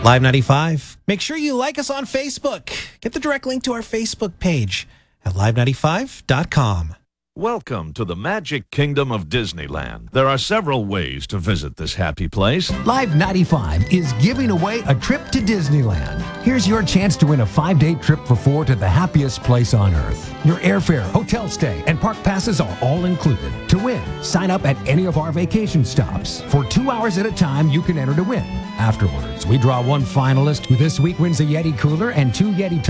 Live 95. Make sure you like us on Facebook. Get the direct link to our Facebook page at live95.com. Welcome to the Magic Kingdom of Disneyland. There are several ways to visit this happy place. Live 95 is giving away a trip to Disneyland. Here's your chance to win a 5-day trip for 4 to the happiest place on earth. Your airfare, hotel stay, and park passes are all included. To win, sign up at any of our vacation stops. For 2 hours at a time, you can enter to win. Afterwards, we draw one finalist who this week wins a Yeti cooler and 2 Yeti